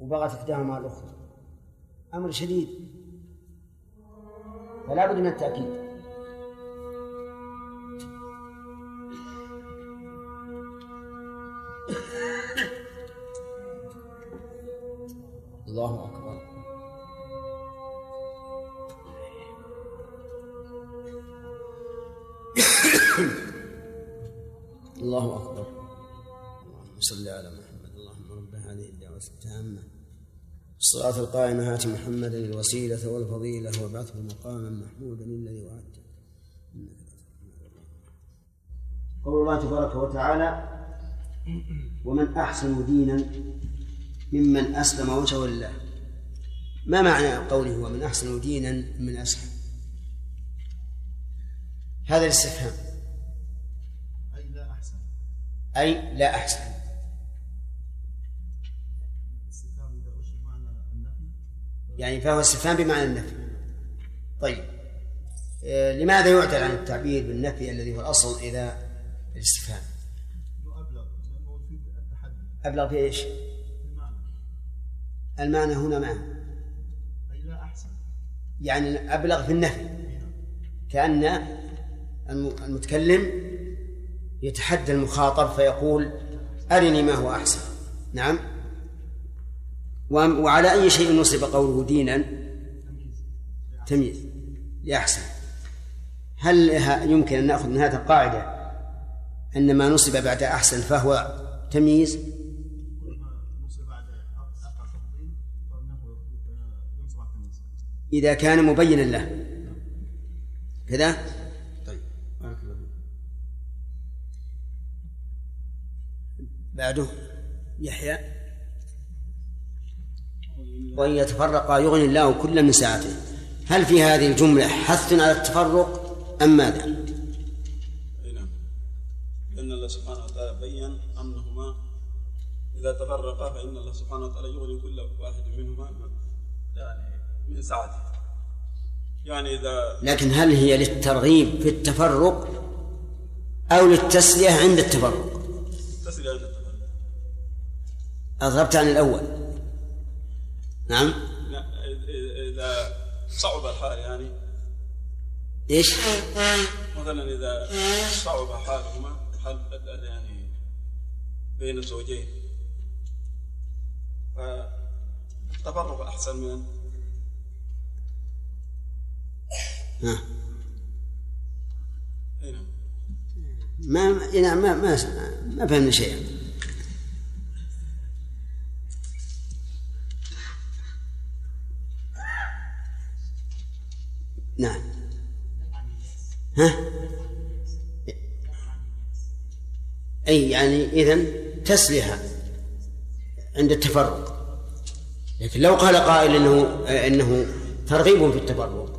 وبغت إحداهما الأخرى أمر شديد، فلا بد من التأكيد. الله أكبر. الله أكبر. اللهم صل على محمد. اللهم رب هذه الدعوة التامة الصلاة القائمة آت محمدا الوسيلة والفضيلة وابعثه مقاما محمودا الذي وعدته. قول الله تبارك وتعالى ومن أحسن دينا ممن أسلم وجهه لله. ما معنى قوله ومن أحسن دينا ممن أسلم؟ هذا الاستفهام أي لا أحسن. يعني فهو استفهام بمعنى النفي. طيب لماذا يعدل عن التعبير بالنفي الذي هو الأصل إلى الاستفهام؟ أبلغ في إيش؟ المعنى هنا معنى أي لا أحسن، يعني أبلغ في النفي، كأن المتكلم يتحدى المخاطب فيقول أرني ما هو أحسن. نعم. وعلى أي شيء نصب قوله دينا؟ تمييز لأحسن. هل يمكن أن نأخذ من هذه القاعدة أن ما نصب بعد أحسن فهو تمييز؟ إذا كان مبينا له كذا. طيب بعده يحيى وإن يتفرقا يغني الله كلا من سعته. هل في هذه الجملة حث على التفرق أم ماذا؟ نعم، لأن الله سبحانه وتعالى بيّن أنهما إذا تفرقا فإن الله سبحانه وتعالى يغني كل واحد منهما يعني من سعته. يعني إذا لكن هل هي للترغيب في التفرق أو للتسلية عند التفرق؟ التسلية عند التفرق. أضربت عن الأول. نعم. إذا صعب الحال يعني إيش؟ مثلا إذا صعب حالهما حال يعني بين الزوجين فالتفرق أحسن من ما فهمنا شيئا. نعم. أي يعني إذن تسليها عند التفرق. لكن لو قال قائل إنه ترغيب في التفرق.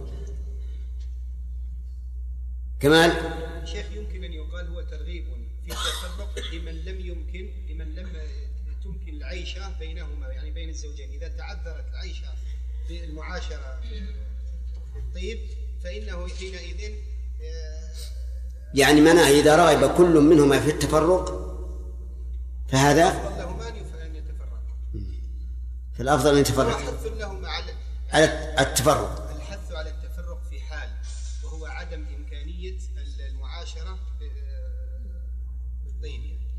كمال شيخ يمكن أن يقال هو ترغيب في التفرق لمن لم تمكن العيشة بينهما، يعني بين الزوجين. إذا تعذرت العيشة بالمعاشرة بالطيب فإنه حينئذ يعني منع إذا رغب كل منهما في التفرق فهذا لهما أن يتفرقا. فالأفضل أن يتفرق. الحث لهما على التفرق، الحث على التفرق في حال وهو عدم إمكانية المعاشرة بالطيب.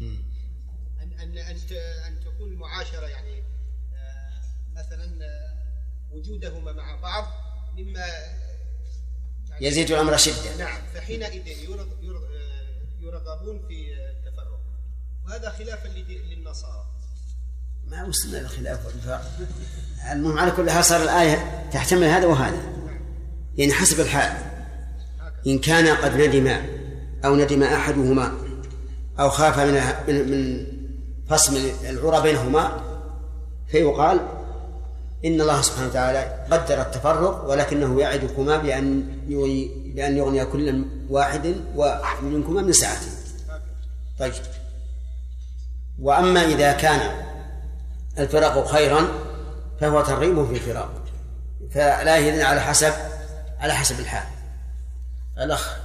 أن تكون المعاشرة يعني مثلا وجودهما مع بعض مما يعني يزيد الأمر شدة. نعم، فحينئذ يرغبون في التفرق، وهذا خلافا للنصارى. ما وصلنا للخلاف والنفاق. المهم على كل حال صار الآية تحتمل هذا وهذا، يعني حسب الحال. إن كان قد ندم أحدهما أو خاف من فصل العرى بينهما فيقال إن الله سبحانه وتعالى قدر التفرق ولكنه يعدكما بأن يغني كل واحد منكما من سعته. طيب. وأما إذا كان الفراق خيرا فهو ترغيب في الفراق، فلا يهدن على حسب الحال. الأخ.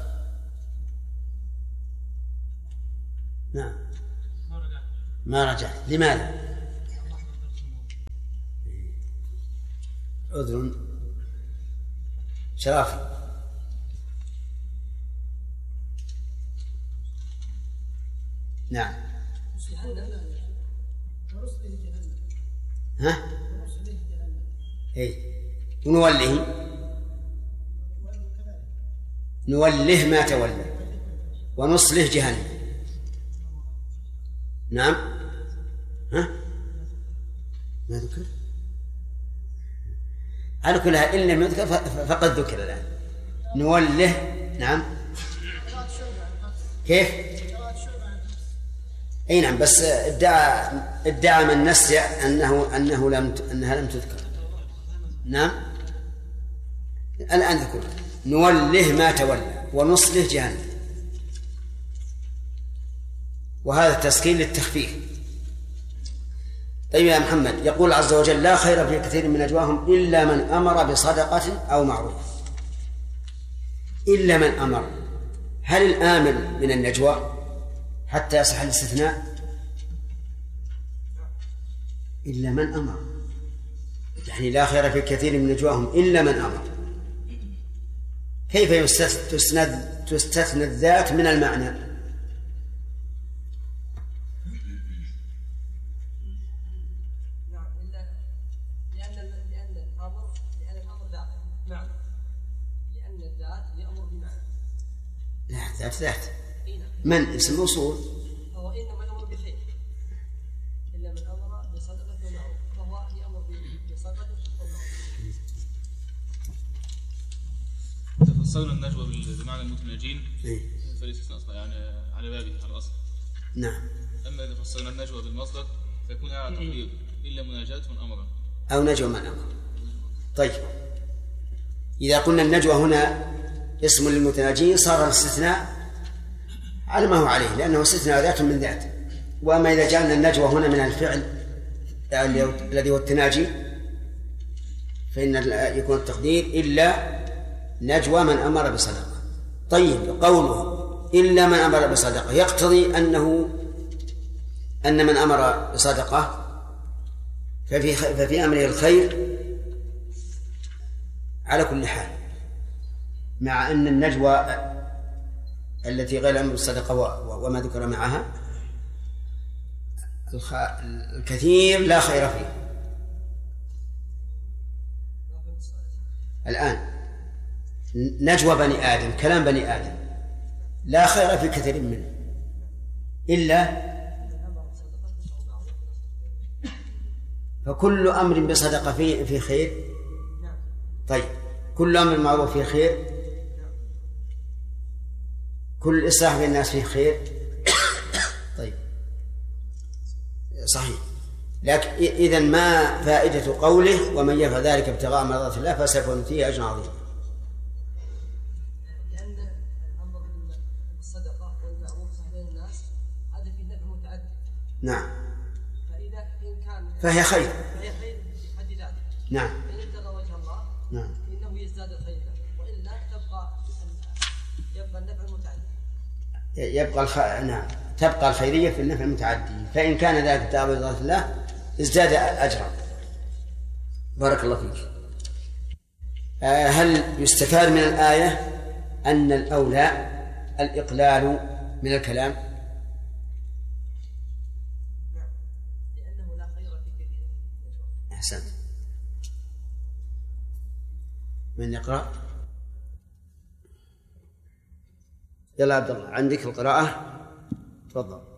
نعم. ما رجع. لماذا؟ عذر. شرافي. نعم. ها؟ اي نوله ما تولى ونصله جهنم. نعم. ها؟ ما ذكر على كلها إن لم يذكر فقد ذكر الآن. نوله. نعم. كيف؟ أي نعم، بس ادعى من نسي أنها لم تذكر. نعم. الآن ذكر نوله ما تولى ونصله جهنم، وهذا التسكين للتخفيف. طيب يا محمد، يقول عز وجل: لا خير في كثير من نجواهم إلا من أمر بصدقة أو معروف. إلا من أمر، هل الآمر من النجوى حتى يصح الاستثناء؟ إلا من أمر، يعني لا خير في كثير من نجواهم إلا من أمر. كيف تستثنى الذات من المعنى؟ ذات من اسم موصول. هو إنما الأمر بخير إلا من أمر بصدقة ومعروف، فهو يأمر بصدقة ومعروف. تفسرنا النجوى بمعنى المتناجين فالاستثناء أصلا يعني على بابه على الأصل. نعم. أما إذا فسرنا النجوى بالمصدر فيكون على تقدير إلا مناجاة من أمر أو نجوى من أمر. طيب، إذا قلنا النجوى هنا اسم للمتناجين صار الاستثناء على ما هو عليه، لأنه استثناء ذات من ذات. وأما إذا جعلنا النجوى هنا من الفعل الذي هو التناجي فإن يكون التقدير إلا نجوى من أمر بصدقة. طيب، قوله إلا من أمر بصدقة يقتضي أن من أمر بصدقة ففي أمره الخير على كل حال، مع أن النجوى التي غير الأمر بالصدقة وما ذكر معها الكثير لا خير فيه. الآن نجوى بني آدم، كلام بني آدم لا خير في كثير منه إلا، فكل أمر بصدقة في خير. طيب، كل أمر معروف فيه خير، كل إصلاح بين الناس فيه خير. طيب، صحيح. لكن إذن ما فائدة قوله ومن يفعل ذلك ابتغاء مرضات الله فسوف نؤتيه أجرا عظيما؟ لأن الأمر بالصدقة والمعروف بين الناس هذا فيه نفع متعدد. نعم. فإذا إن كان فهي خير بحد ذاته. نعم. إن ابتغى وجه الله نعم إنه يزداد الخير، وإلا يبقى النفع المتعدي. نعم، تبقى الخيرية في النفع المتعدي. فإن كان ذلك ابتغاء مرضات الله ازداد أجرا. بارك الله فيك. هل يستفاد من الآية أن الأولى الإقلال من الكلام؟ نعم، لأنه لا خير في كثير. أحسنت. من يقرأ؟ يلا عبد الله، عندك القراءة، تفضل.